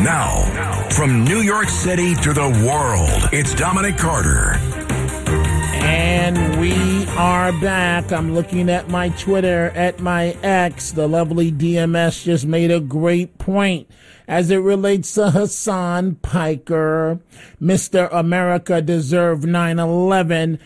Now, from New York City to the world, it's Dominic Carter. And we are back. I'm looking at my Twitter, at my X. The lovely DMS just made a great point as it relates to Hassan Piker. Mr. America deserved 9/11.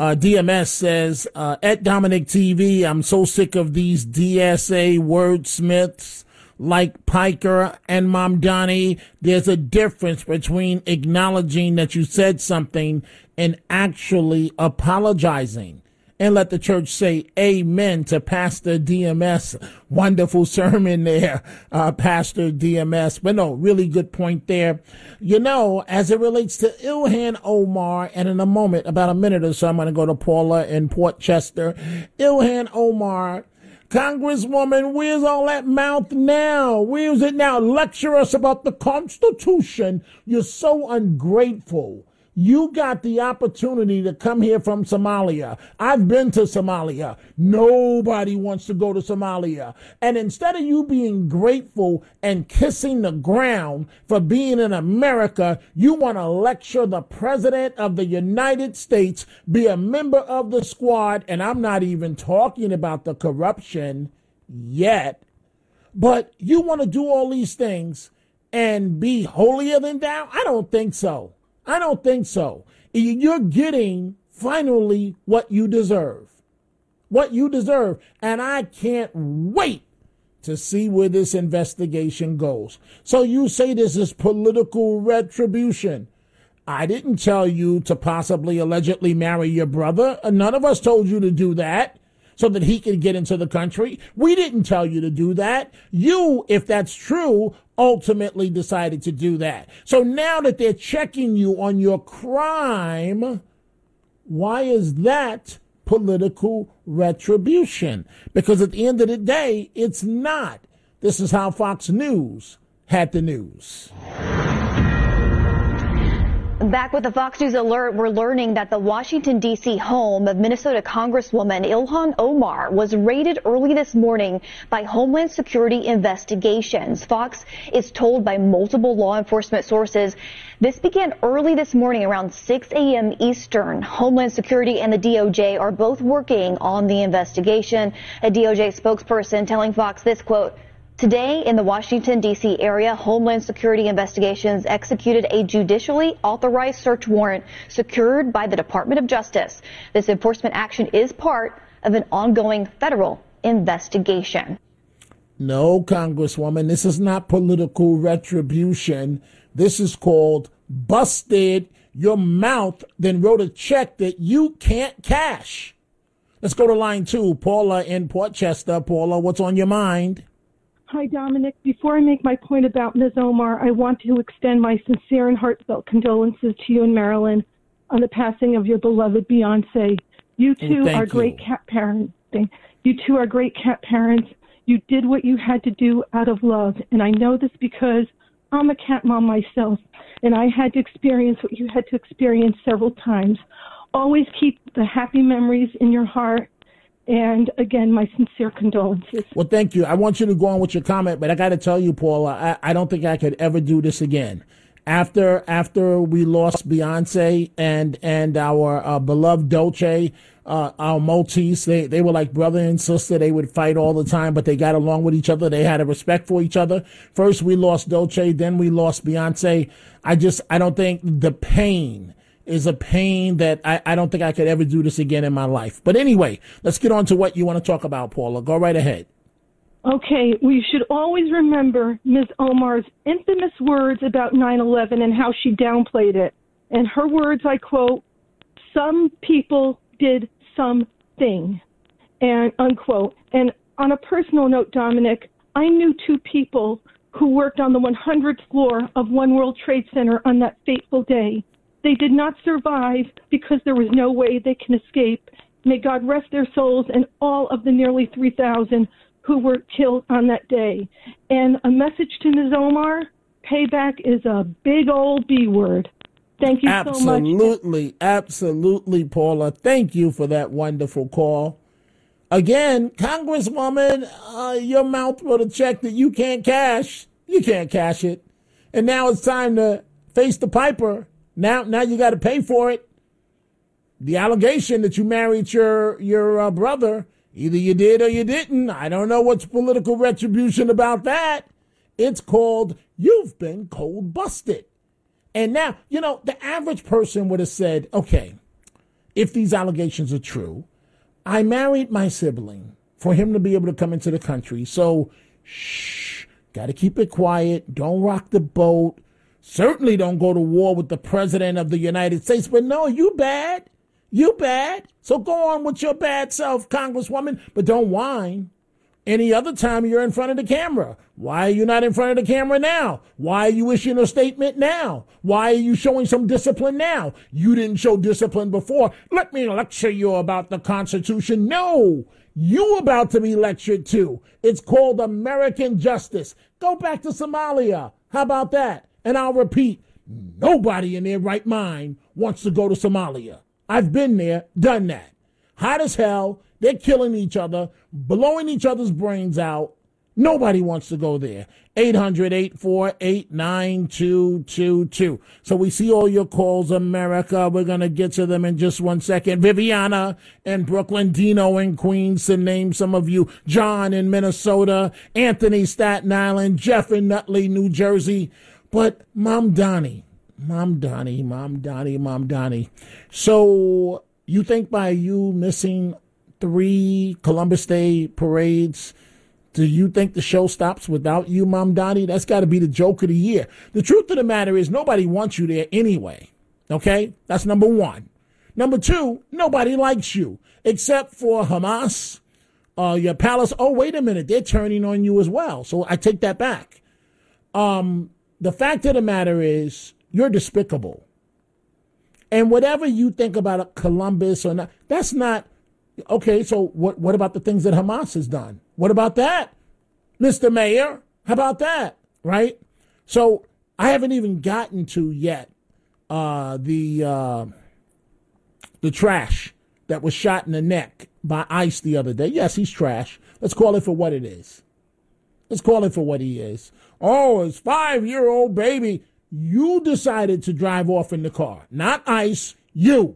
DMS says, at Dominic TV, I'm so sick of these DSA wordsmiths like Piker and Mamdani. There's a difference between acknowledging that you said something and actually apologizing. And let the church say amen to Pastor DMS. Wonderful sermon there, Pastor DMS. But no, really good point there. You know, as it relates to Ilhan Omar, and in a moment, about a minute or so, I'm going to go to Paula in Port Chester. Ilhan Omar, Congresswoman, where's all that mouth now? Where's it now? Lecture us about the Constitution. You're so ungrateful. You got the opportunity to come here from Somalia. I've been to Somalia. Nobody wants to go to Somalia. And instead of you being grateful and kissing the ground for being in America, you want to lecture the President of the United States, be a member of the squad, and I'm not even talking about the corruption yet. But you want to do all these things and be holier than thou? I don't think so. I don't think so. You're getting finally what you deserve. What you deserve. And I can't wait to see where this investigation goes. So you say this is political retribution. I didn't tell you to possibly allegedly marry your brother. None of us told you to do that so that he could get into the country. We didn't tell you to do that. You, if that's true, ultimately decided to do that. So now that they're checking you on your crime, why is that political retribution? Because at the end of the day, it's not. This is how Fox News had the news. Back with the Fox News alert, we're learning that the Washington, D.C. home of Minnesota Congresswoman Ilhan Omar was raided early this morning by Homeland Security investigations. Fox is told by multiple law enforcement sources this began early this morning around 6 a.m. Eastern. Homeland Security and the DOJ are both working on the investigation. A DOJ spokesperson telling Fox this, quote, "Today, in the Washington, D.C. area, Homeland Security Investigations executed a judicially authorized search warrant secured by the Department of Justice. This enforcement action is part of an ongoing federal investigation." No, Congresswoman, this is not political retribution. This is called busted your mouth, then wrote a check that you can't cash. Let's go to line 2. Paula in Port Chester. Paula, what's on your mind? Hi, Dominic. Before I make my point about Ms. Omar, I want to extend my sincere and heartfelt condolences to you and Marilyn on the passing of your beloved Beyonce. You two are great cat parents. You two are great cat parents. You did what you had to do out of love. And I know this because I'm a cat mom myself, and I had to experience what you had to experience several times. Always keep the happy memories in your heart. And again, my sincere condolences. Well, thank you. I want you to go on with your comment, but I got to tell you, Paula, I don't think I could ever do this again. After we lost Beyonce and our beloved Dolce, our Maltese, they were like brother and sister. They would fight all the time, but they got along with each other. They had a respect for each other. First we lost Dolce, then we lost Beyonce. I don't think the pain is a pain that I don't think I could ever do this again in my life. But anyway, let's get on to what you want to talk about, Paula. Go right ahead. Okay, we should always remember Ms. Omar's infamous words about 9/11 and how she downplayed it. And her words, I quote, "Some people did something," and unquote. And on a personal note, Dominic, I knew 2 people who worked on the 100th floor of One World Trade Center on that fateful day. They did not survive because there was no way they can escape. May God rest their souls and all of the nearly 3,000 who were killed on that day. And a message to Ms. Omar, payback is a big old B word. Thank you so much. Absolutely, Paula. Thank you for that wonderful call. Again, Congresswoman, your mouth wrote a check that you can't cash. You can't cash it. And now it's time to face the piper. Now you got to pay for it. The allegation that you married your brother, either you did or you didn't. I don't know what's political retribution about that. It's called you've been cold busted. And now, the average person would have said, okay, if these allegations are true, I married my sibling for him to be able to come into the country. So, got to keep it quiet. Don't rock the boat. Certainly don't go to war with the president of the United States. But no, you bad. You bad. So go on with your bad self, Congresswoman, but don't whine. Any other time you're in front of the camera. Why are you not in front of the camera now? Why are you issuing a statement now? Why are you showing some discipline now? You didn't show discipline before. Let me lecture you about the Constitution. No, you about to be lectured too. It's called American justice. Go back to Somalia. How about that? And I'll repeat, nobody in their right mind wants to go to Somalia. I've been there, done that. Hot as hell. They're killing each other, blowing each other's brains out. Nobody wants to go there. 800-848-9222. So we see all your calls, America. We're going to get to them in just 1 second. Viviana in Brooklyn, Dino in Queens, to name some of you. John in Minnesota, Anthony, Staten Island, Jeff in Nutley, New Jersey. But Mom Donnie. So you think by you missing 3 Columbus Day parades, do you think the show stops without you, Mom Donnie? That's got to be the joke of the year. The truth of the matter is nobody wants you there anyway. Okay? That's number 1. Number 2, nobody likes you except for Hamas, your palace. Oh, wait a minute. They're turning on you as well. So I take that back. The fact of the matter is you're despicable. And whatever you think about Columbus or not, that's not. Okay, so what about the things that Hamas has done? What about that, Mr. Mayor? How about that, right? So I haven't even gotten to yet the trash that was shot in the neck by ICE the other day. Yes, he's trash. Let's call it for what it is. Let's call it for what he is. Oh, his 5-year-old baby. You decided to drive off in the car, not ICE. You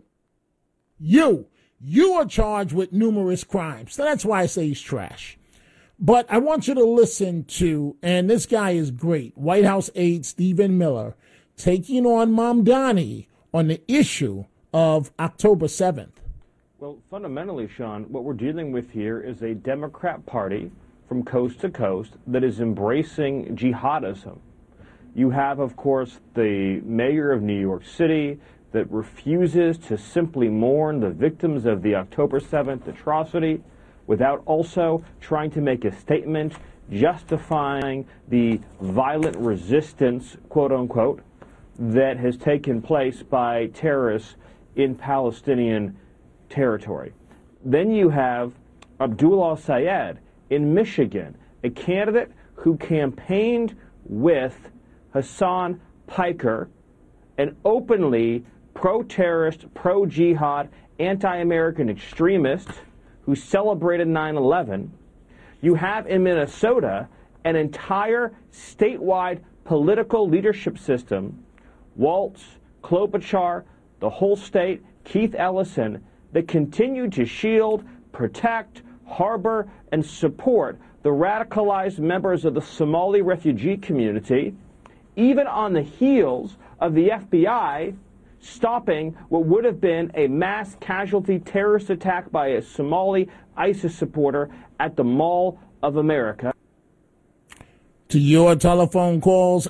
are charged with numerous crimes. So that's why I say he's trash. But I want you to listen to, and this guy is great, White House aide Stephen Miller taking on Mom Donnie on the issue of October 7th. Well, fundamentally, Sean, what we're dealing with here is a Democrat Party from coast to coast that is embracing jihadism. You have, of course, the mayor of New York City that refuses to simply mourn the victims of the October 7th atrocity without also trying to make a statement justifying the violent resistance, quote unquote, that has taken place by terrorists in Palestinian territory. Then you have Abdullah Sayed in Michigan, a candidate who campaigned with Hassan Piker, an openly pro-terrorist, pro-jihad, anti-American extremist who celebrated 9/11. You have in Minnesota an entire statewide political leadership system, Waltz, Klobuchar, the whole state, Keith Ellison, that continue to shield, protect, harbor, and support the radicalized members of the Somali refugee community, even on the heels of the FBI stopping what would have been a mass casualty terrorist attack by a Somali ISIS supporter at the Mall of America. To your telephone calls,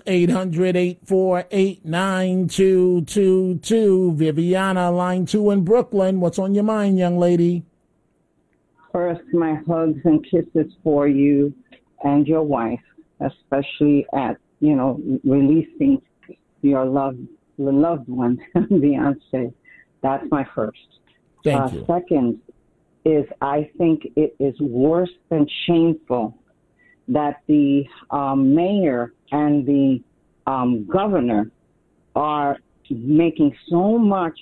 800-848-9222. Viviana, line 2 in Brooklyn. What's on your mind, young lady? First, my hugs and kisses for you and your wife, especially at, releasing your loved one, Beyonce. That's my first. Thank you. Second is I think it is worse than shameful that the mayor and the governor are making so much,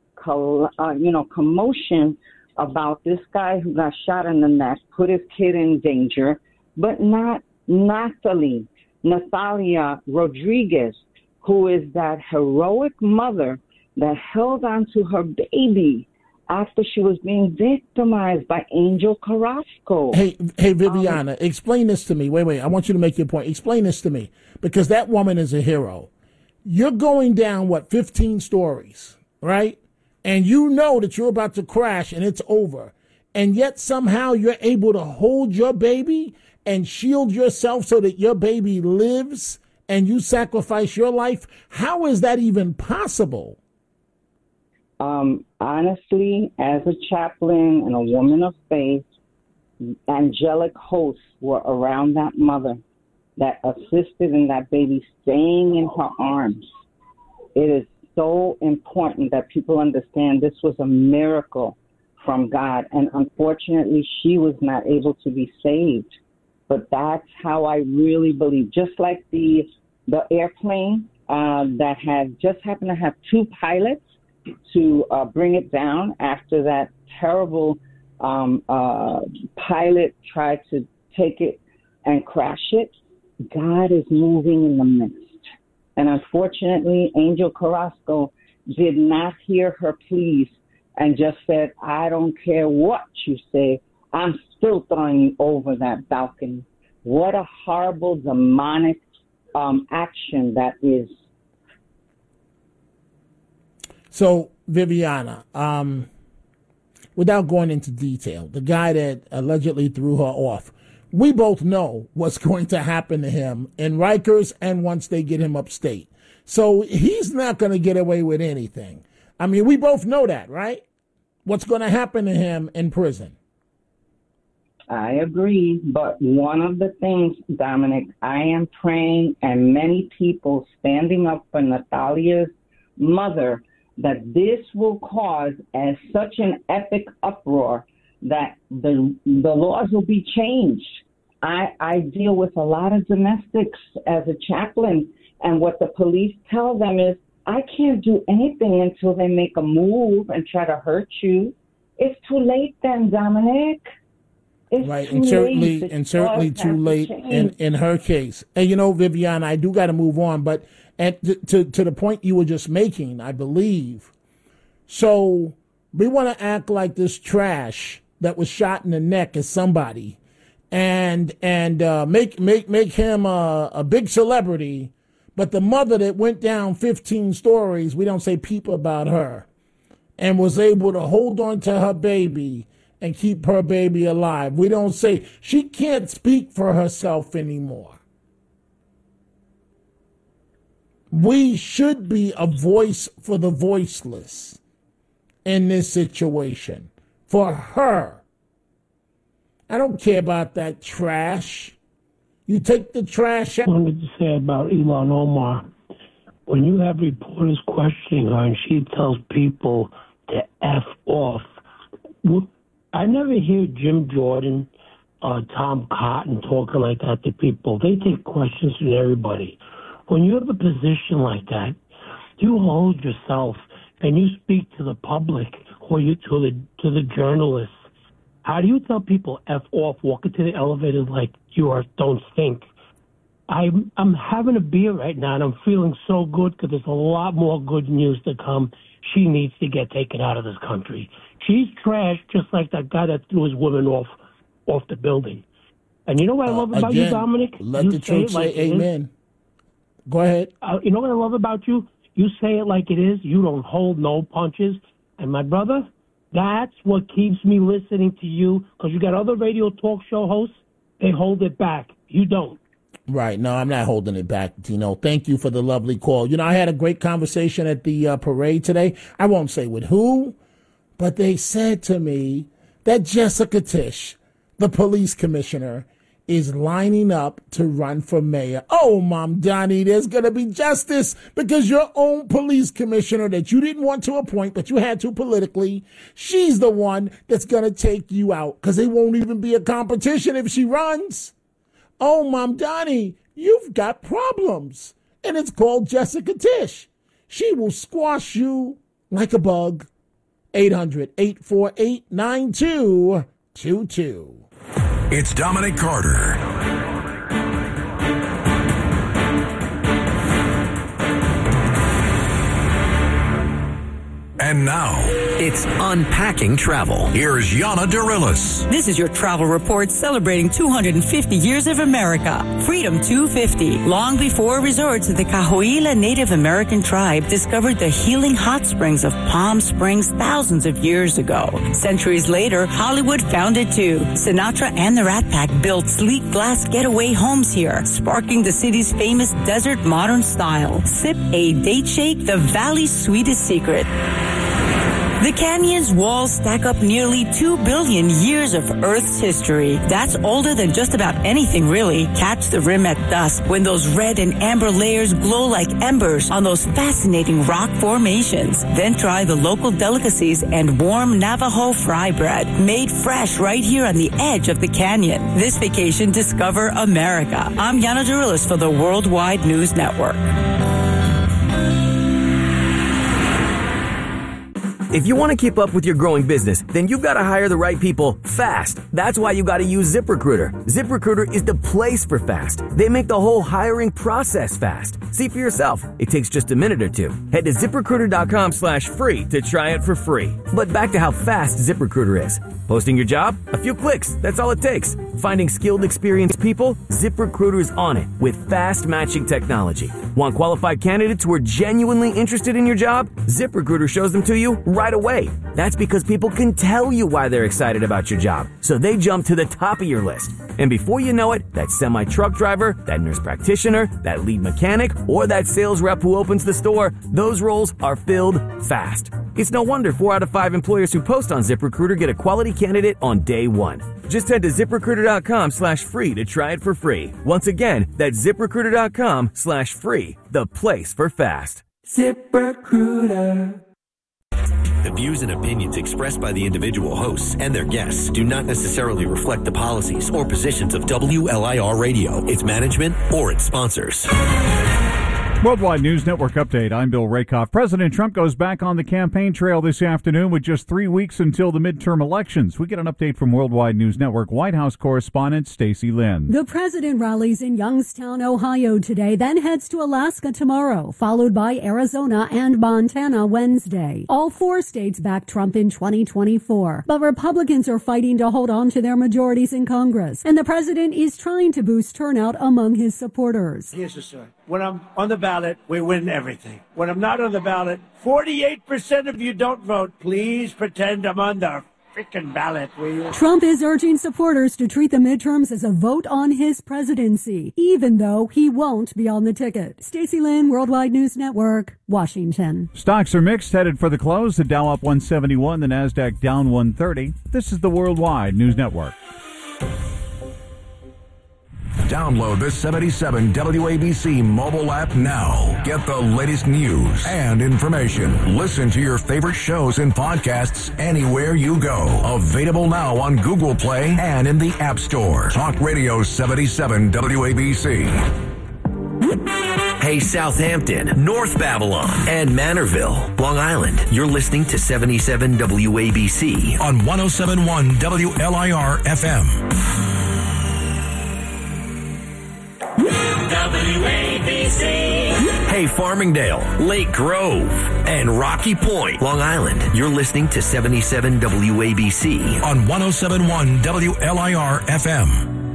commotion about this guy who got shot in the neck, put his kid in danger, but not Nathalie, Natalia Rodriguez, who is that heroic mother that held on to her baby after she was being victimized by Angel Carrasco. Hey, Viviana, explain this to me. Wait. I want you to make your point. Explain this to me, because that woman is a hero. You're going down, 15 stories, right? And you know that you're about to crash and it's over. And yet somehow you're able to hold your baby and shield yourself so that your baby lives and you sacrifice your life. How is that even possible? Honestly, as a chaplain and a woman of faith, angelic hosts were around that mother that assisted in that baby staying in her arms. It is so important that people understand this was a miracle from God, and unfortunately, she was not able to be saved. But that's how I really believe. Just like the airplane that had just happened to have two pilots to bring it down after that terrible pilot tried to take it and crash it. God is moving in the midst. And unfortunately, Angel Carrasco did not hear her pleas and just said, I don't care what you say, I'm still throwing you over that balcony. What a horrible, demonic action that is. So, Viviana, without going into detail, the guy that allegedly threw her off, we both know what's going to happen to him in Rikers and once they get him upstate. So he's not going to get away with anything. I mean, we both know that, right? What's going to happen to him in prison? I agree. But one of the things, Dominic, I am praying, and many people standing up for Natalia's mother, that this will cause as such an epic uproar that the laws will be changed. I deal with a lot of domestics as a chaplain, and what the police tell them is, I can't do anything until they make a move and try to hurt you. It's too late then, Dominic. It's right, too and late. certainly too late in her case. And you know, Viviana, I do got to move on, but to the point you were just making, I believe. So we want to act like this trash that was shot in the neck is somebody, and make him a big celebrity. But the mother that went down 15 stories, we don't say peep about her, and was able to hold on to her baby and keep her baby alive. We don't say she can't speak for herself anymore. We should be a voice for the voiceless in this situation. For her. I don't care about that trash. You take the trash out. I wanted to say about Ilhan Omar. When you have reporters questioning her and she tells people to F off, I never hear Jim Jordan or Tom Cotton talking like that to people. They take questions from everybody. When you have a position like that, you hold yourself and you speak to the public or you to the journalists. How do you tell people F off, walk into the elevator like you are, don't stink? I'm having a beer right now, and I'm feeling so good because there's a lot more good news to come. She needs to get taken out of this country. She's trash, just like that guy that threw his woman off the building. And you know what I love about you, Dominic? Let the church say amen. Go ahead. You know what I love about you? You say it like it is. You don't hold no punches. And my brother, that's what keeps me listening to you, because you got other radio talk show hosts. They hold it back. You don't. Right. No, I'm not holding it back, Tino. Thank you for the lovely call. You know, I had a great conversation at the parade today. I won't say with who, but they said to me that Jessica Tisch, the police commissioner, is lining up to run for mayor. Oh, Mom Donnie, there's going to be justice, because your own police commissioner that you didn't want to appoint, but you had to politically, she's the one that's going to take you out, because it won't even be a competition if she runs. Oh, Mom Donnie, you've got problems. And it's called Jessica Tisch. She will squash you like a bug. 800-848-9222. It's Dominic Carter. And now, it's Unpacking Travel. here's Yana Dorillis. This is your travel report celebrating 250 years of America. Freedom 250. Long before resorts, the Cahuilla Native American tribe discovered the healing hot springs of Palm Springs thousands of years ago. Centuries later, Hollywood found it too. Sinatra and the Rat Pack built sleek glass getaway homes here, sparking the city's famous desert modern style. Sip a date shake, the valley's sweetest secret. The canyon's walls stack up nearly 2 billion years of Earth's history. That's older than just about anything, really. Catch the rim at dusk when those red and amber layers glow like embers on those fascinating rock formations. Then try the local delicacies and warm Navajo fry bread, made fresh right here on the edge of the canyon. This vacation, discover America. I'm Yana Dorillis for the Worldwide News Network. If you want to keep up with your growing business, then you've got to hire the right people fast. That's why you got to use ZipRecruiter. ZipRecruiter is the place for fast. They make the whole hiring process fast. See for yourself. It takes just a minute or two. Head to ZipRecruiter.com/free to try it for free. But back to how fast ZipRecruiter is. Posting your job? A few clicks. That's all it takes. Finding skilled, experienced people? ZipRecruiter is on it with fast matching technology. Want qualified candidates who are genuinely interested in your job? ZipRecruiter shows them to you right away. That's because people can tell you why they're excited about your job, so they jump to the top of your list. And before you know it, that semi-truck driver, that nurse practitioner, that lead mechanic, or that sales rep who opens the store, those roles are filled fast. It's no wonder 4 out of 5 employers who post on ZipRecruiter get a quality candidate on day one. Just head to ZipRecruiter.com/free to try it for free. Once again, that's ZipRecruiter.com/free, the place for fast. ZipRecruiter. The views and opinions expressed by the individual hosts and their guests do not necessarily reflect the policies or positions of WLIR Radio, its management, or its sponsors. Worldwide News Network update. I'm Bill Rakoff. President Trump goes back on the campaign trail this afternoon with just 3 weeks until the midterm elections. We get an update from Worldwide News Network White House correspondent Stacey Lynn. The president rallies in Youngstown, Ohio today, then heads to Alaska tomorrow, followed by Arizona and Montana Wednesday. All 4 states back Trump in 2024, but Republicans are fighting to hold on to their majorities in Congress, and the president is trying to boost turnout among his supporters. Here's the story. When I'm on the ballot, we win everything. When I'm not on the ballot, 48% of you don't vote. Please pretend I'm on the freaking ballot, will you? Trump is urging supporters to treat the midterms as a vote on his presidency, even though he won't be on the ticket. Stacey Lynn, Worldwide News Network, Washington. Stocks are mixed, headed for the close. The Dow up 171, the Nasdaq down 130. This is the Worldwide News Network. Download the 77 WABC mobile app now. Get the latest news and information. Listen to your favorite shows and podcasts anywhere you go. Available now on Google Play and in the App Store. Talk Radio 77 WABC. Hey, Southampton, North Babylon, and Manorville, Long Island. You're listening to 77 WABC on 107.1 WLIR FM. WABC. Hey, Farmingdale, Lake Grove, and Rocky Point, Long Island. You're listening to 77 WABC on 107.1 WLIR FM.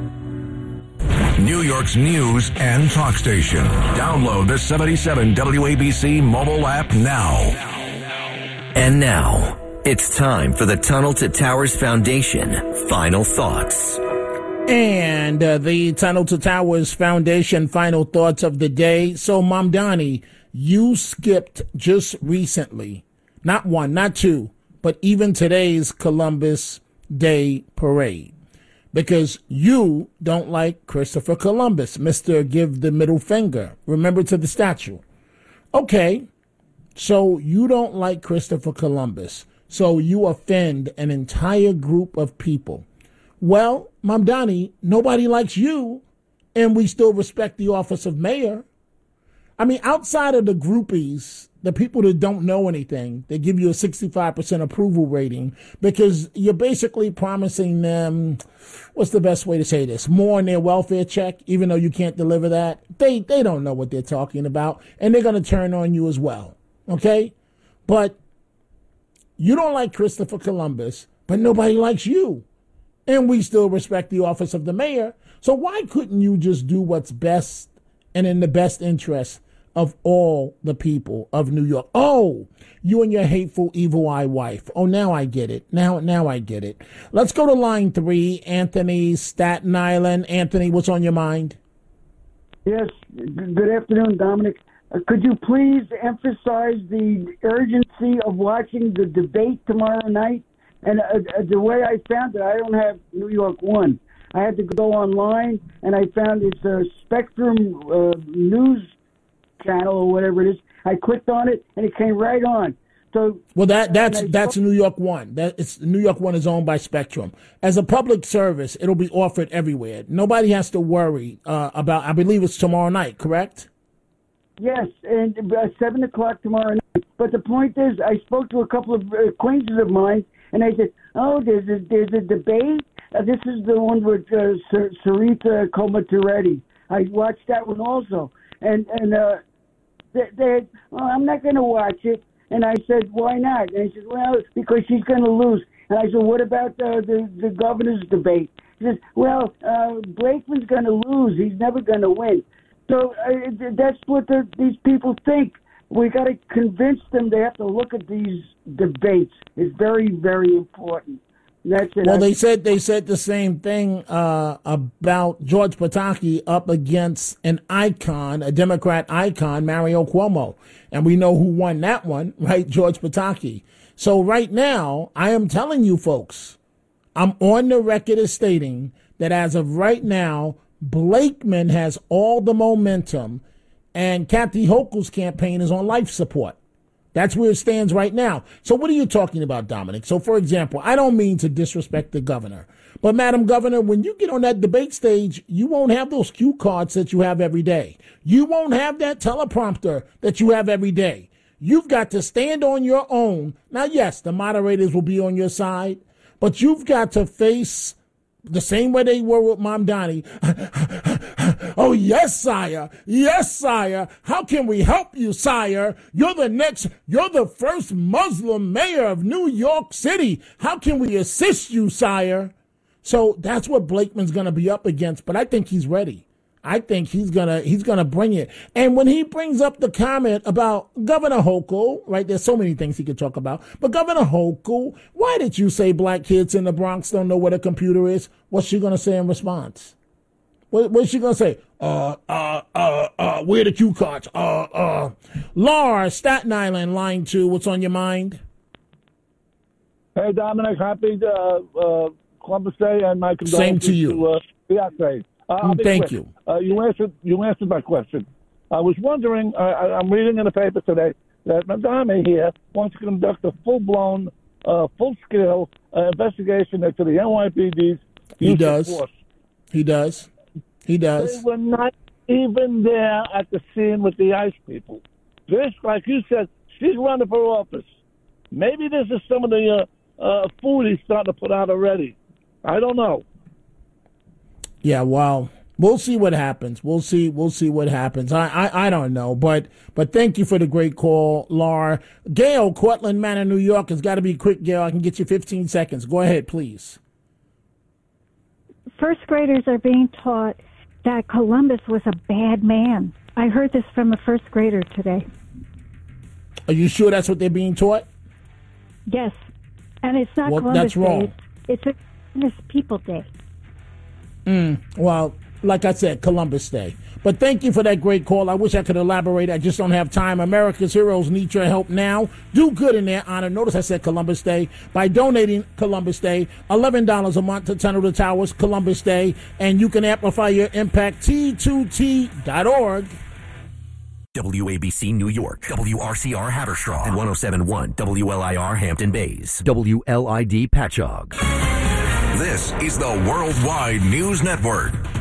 New York's news and talk station. Download the 77 WABC mobile app now. And now, it's time for the Tunnel to Towers Foundation Final Thoughts. And the Tunnel to Towers Foundation final thoughts of the day. So, Mamdani, you skipped just recently, not 1, not 2, but even today's Columbus Day Parade, because you don't like Christopher Columbus, Mr. Give the Middle Finger. Remember to the statue. Okay, so you don't like Christopher Columbus, so you offend an entire group of people. Well, Mamdani, nobody likes you, and we still respect the office of mayor. I mean, outside of the groupies, the people that don't know anything, they give you a 65% approval rating because you're basically promising them, what's the best way to say this, more on their welfare check, even though you can't deliver that. They don't know what they're talking about, and they're going to turn on you as well, okay? But You don't like Christopher Columbus, but nobody likes you. And we still respect the office of the mayor. So why couldn't you just do what's best and in the best interest of all the people of New York? Oh, you and your hateful, evil eye wife. Oh, now I get it. Now I get it. Let's go to line 3. Anthony, Staten Island. Anthony, what's on your mind? Yes. Good afternoon, Dominic. Could you please emphasize the urgency of watching the debate tomorrow night? And the way I found it, I don't have New York One. I had to go online, and I found it's a Spectrum news channel or whatever it is. I clicked on it, and it came right on. So, well, that's New York One. New York One is owned by Spectrum. As a public service, it'll be offered everywhere. Nobody has to worry about. I believe it's tomorrow night, correct? Yes, and 7 o'clock tomorrow night. But the point is, I spoke to a couple of acquaintances of mine, and I said, "Oh, there's a debate. This is the one with Sarita Komaturetti. I watched that one also, and they I'm not going to watch it." And I said, "Why not?" And he said, "Well, because she's going to lose." And I said, "What about the governor's debate?" He says, "Well, Blakeman's going to lose. He's never going to win." So that's what these people think. We got to convince them they have to look at these debates. It's very, very important. That's it. Well, they said the same thing about George Pataki up against an icon, a Democrat icon, Mario Cuomo. And we know who won that one, right? George Pataki. So right now, I am telling you folks, I'm on the record as stating that as of right now, Blakeman has all the momentum and Kathy Hochul's campaign is on life support. That's where it stands right now. So what are you talking about, Dominic? So, for example, I don't mean to disrespect the governor, but Madam Governor, when you get on that debate stage, you won't have those cue cards that you have every day. You won't have that teleprompter that you have every day. You've got to stand on your own. Now, yes, the moderators will be on your side, but you've got to face the same way they were with Mom Donnie. Oh, yes, sire. Yes, sire. How can we help you, sire? You're the first Muslim mayor of New York City. How can we assist you, sire? So that's what Blakeman's going to be up against, but I think he's ready. I think he's gonna bring it. And when he brings up the comment about Governor Hochul, right? There's so many things he could talk about. But Governor Hochul, why did you say black kids in the Bronx don't know what a computer is? What's she gonna say in response? What's she gonna say? Where are the cue cards? Laura, Staten Island, line 2. What's on your mind? Hey, Dominic, happy Columbus Day, and my condolences Same to you. Beyonce. Thank you. You answered my question. I was wondering, I'm reading in the paper today that Madame here wants to conduct a full-blown, full-scale investigation into the NYPD's use of force. He does. They were not even there at the scene with the ICE people. This, like you said, she's running for office. Maybe this is some of the food he's starting to put out already. I don't know. Yeah, well, we'll see what happens. We'll see what happens. I don't know, but thank you for the great call, Laura. Gail, Cortland Manor, New York. It's got to be quick, Gail. I can get you 15 seconds. Go ahead, please. First graders are being taught that Columbus was a bad man. I heard this from a first grader today. Are you sure that's what they're being taught? Yes, and it's not Columbus that's wrong. Day. It's a Columbus People Day. Well, like I said, Columbus Day. But thank you for that great call. I wish I could elaborate. I just don't have time. America's heroes need your help now. Do good in their honor. Notice I said Columbus Day. By donating Columbus Day, $11 a month to Tunnel to Towers, Columbus Day. And you can amplify your impact, T2T.org. WABC New York, WRCR Haverstraw, and 107.1 WLIR Hampton Bays, WLID Patchogue. This is the Worldwide News Network.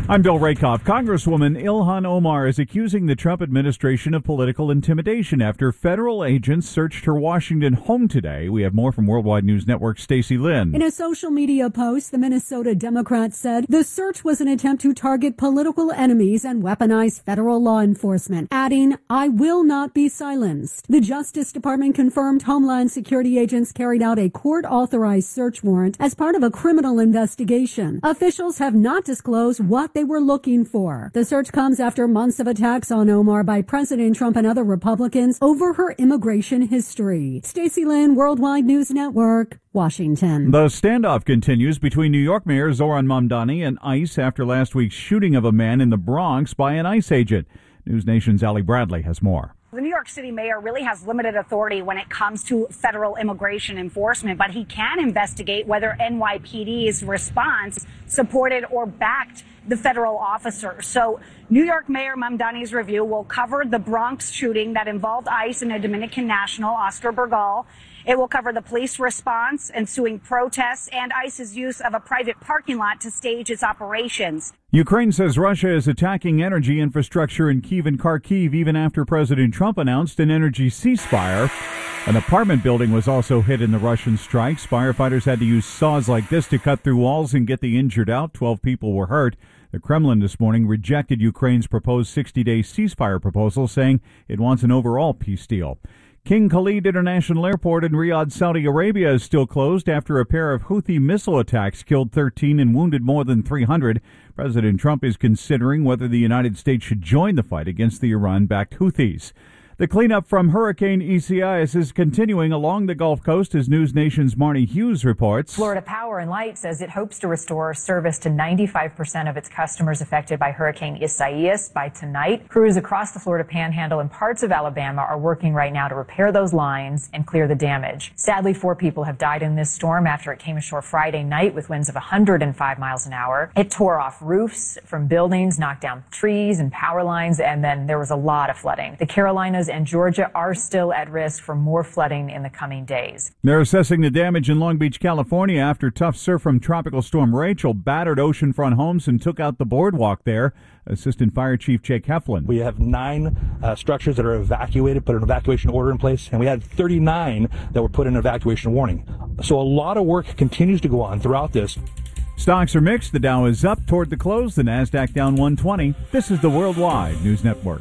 I'm Bill Rakoff. Congresswoman Ilhan Omar is accusing the Trump administration of political intimidation after federal agents searched her Washington home today. We have more from Worldwide News Network's Stacey Lynn. In a social media post, the Minnesota Democrat said the search was an attempt to target political enemies and weaponize federal law enforcement, adding, "I will not be silenced." The Justice Department confirmed Homeland Security agents carried out a court-authorized search warrant as part of a criminal investigation. Officials have not disclosed what they were looking for. The search comes after months of attacks on Omar by President Trump and other Republicans over her immigration history. Stacey Lynn, Worldwide News Network, Washington. The standoff continues between New York Mayor Zoran Mamdani and ICE after last week's shooting of a man in the Bronx by an ICE agent. News Nation's Ali Bradley has more. The New York City mayor really has limited authority when it comes to federal immigration enforcement, but he can investigate whether NYPD's response supported or backed the federal officer. So New York Mayor Mamdani's review will cover the Bronx shooting that involved ICE and a Dominican national, Oscar Burgal. It will cover the police response, ensuing protests, and ICE's use of a private parking lot to stage its operations. Ukraine says Russia is attacking energy infrastructure in Kyiv and Kharkiv even after President Trump announced an energy ceasefire. An apartment building was also hit in the Russian strikes. Firefighters had to use saws like this to cut through walls and get the injured out. 12 people were hurt. The Kremlin this morning rejected Ukraine's proposed 60-day ceasefire proposal, saying it wants an overall peace deal. King Khalid International Airport in Riyadh, Saudi Arabia is still closed after a pair of Houthi missile attacks killed 13 and wounded more than 300. President Trump is considering whether the United States should join the fight against the Iran-backed Houthis. The cleanup from Hurricane Isaias is continuing along the Gulf Coast, as News Nation's Marnie Hughes reports. Florida Power and Light says it hopes to restore service to 95% of its customers affected by Hurricane Isaias by tonight. Crews across the Florida Panhandle and parts of Alabama are working right now to repair those lines and clear the damage. Sadly, 4 people have died in this storm after it came ashore Friday night with winds of 105 miles an hour. It tore off roofs from buildings, knocked down trees and power lines, and then there was a lot of flooding. The Carolinas and Georgia are still at risk for more flooding in the coming days. They're assessing the damage in Long Beach, California after tough surf from Tropical Storm Rachel battered oceanfront homes and took out the boardwalk there. Assistant Fire Chief Jake Heflin. We have 9 structures that are evacuated, put an evacuation order in place, and we had 39 that were put in an evacuation warning. So a lot of work continues to go on throughout this. Stocks are mixed. The Dow is up toward the close. The NASDAQ down 120. This is the Worldwide News Network.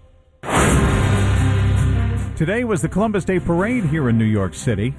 Today was the Columbus Day Parade here in New York City.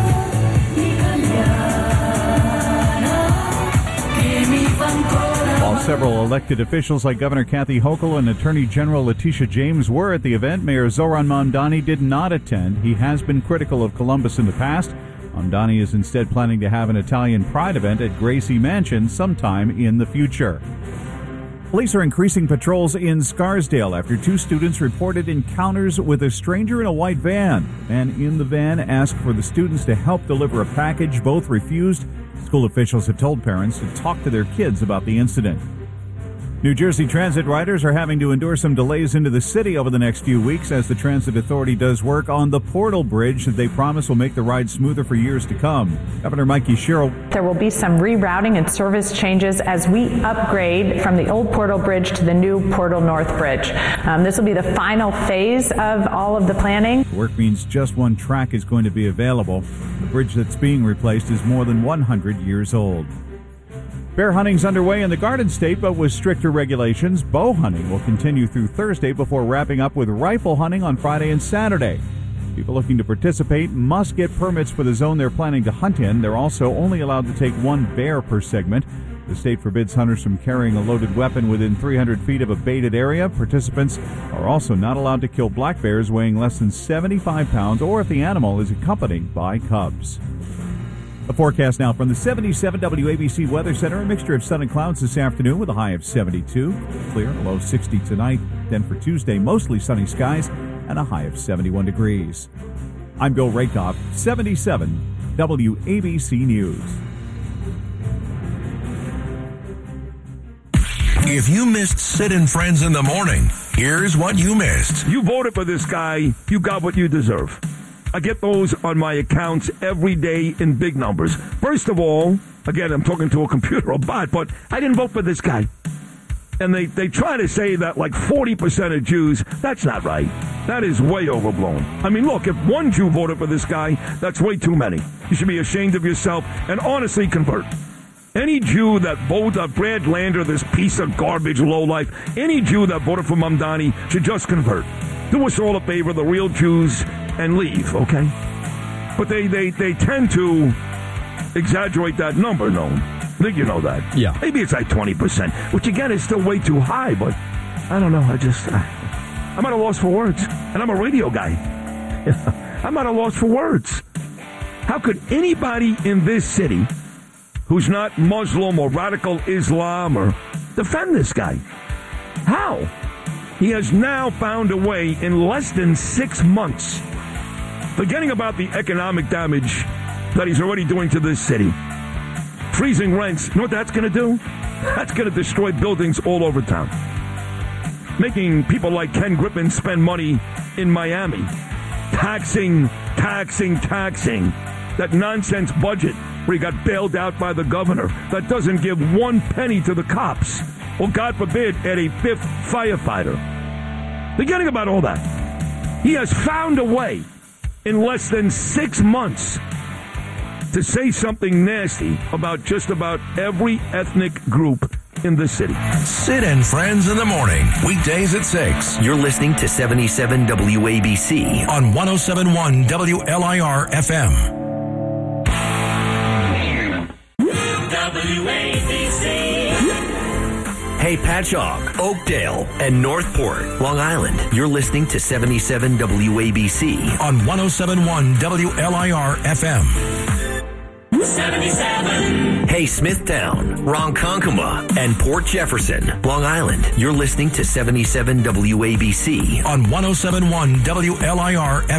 While several elected officials like Governor Kathy Hochul and Attorney General Letitia James were at the event, Mayor Zoran Mamdani did not attend. He has been critical of Columbus in the past. Mamdani is instead planning to have an Italian Pride event at Gracie Mansion sometime in the future. Police are increasing patrols in Scarsdale after 2 students reported encounters with a stranger in a white van. Man in the van asked for the students to help deliver a package. Both refused. School officials had told parents to talk to their kids about the incident. New Jersey Transit riders are having to endure some delays into the city over the next few weeks as the Transit Authority does work on the Portal Bridge that they promise will make the ride smoother for years to come. Governor Mikey Sherrill. There will be some rerouting and service changes as we upgrade from the old Portal Bridge to the new Portal North Bridge. This will be the final phase of all of the planning. The work means just one track is going to be available. The bridge that's being replaced is more than 100 years old. Bear hunting's underway in the Garden State, but with stricter regulations. Bow hunting will continue through Thursday before wrapping up with rifle hunting on Friday and Saturday. People looking to participate must get permits for the zone they're planning to hunt in. They're also only allowed to take 1 bear per segment. The state forbids hunters from carrying a loaded weapon within 300 feet of a baited area. Participants are also not allowed to kill black bears weighing less than 75 pounds or if the animal is accompanied by cubs. The forecast now from the 77 WABC Weather Center. A mixture of sun and clouds this afternoon with a high of 72. Clear, a low 60 tonight. Then for Tuesday, mostly sunny skies and a high of 71 degrees. I'm Bill Rakoff, 77 WABC News. If you missed Sid and Friends in the Morning, here's what you missed. You voted for this guy. You got what you deserve. I get those on my accounts every day in big numbers. First of all, again, I'm talking to a computer or bot, but I didn't vote for this guy. And they try to say that like 40% of Jews, that's not right. That is way overblown. I mean, look, if one Jew voted for this guy, that's way too many. You should be ashamed of yourself and honestly convert. Any Jew that voted Brad Lander, this piece of garbage lowlife, any Jew that voted for Mamdani should just convert. Do us all a favor, the real Jews, and leave, okay? But they tend to exaggerate that number, no? I think you know that. Yeah. Maybe it's like 20%, which again is still way too high, but I don't know. I'm at a loss for words. And I'm a radio guy. I'm at a loss for words. How could anybody in this city who's not Muslim or radical Islam or defend this guy? How? He has now found a way in less than 6 months, forgetting about the economic damage that he's already doing to this city. Freezing rents, you know what that's going to do? That's going to destroy buildings all over town. Making people like Ken Griffin spend money in Miami. Taxing. That nonsense budget where he got bailed out by the governor that doesn't give one penny to the cops. Or, God forbid, add a fifth firefighter. Forgetting about all that. He has found a way in less than 6 months to say something nasty about just about every ethnic group in the city. Sid and Friends in the morning, weekdays at 6. You're listening to 77 WABC on 107.1 WLIR FM. WABC. Hey, Patchogue, Oakdale, and Northport, Long Island. You're listening to 77 WABC on 107.1 WLIR FM. 77. Hey, Smithtown, Ronkonkoma, and Port Jefferson, Long Island. You're listening to 77 WABC on 107.1 WLIR FM.